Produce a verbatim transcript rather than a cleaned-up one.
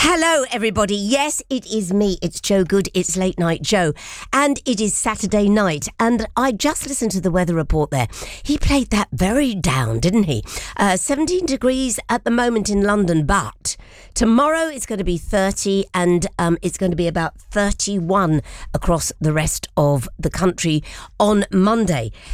Hello, everybody. Yes, it is me. It's Joe Good. It's Late Night Joe. And it is Saturday night. And I just listened to the weather report there. He played that very down, didn't he? Uh, seventeen degrees at the moment in London, but tomorrow it's going to be thirty and um, it's going to be about thirty-one across the rest of the country on Monday.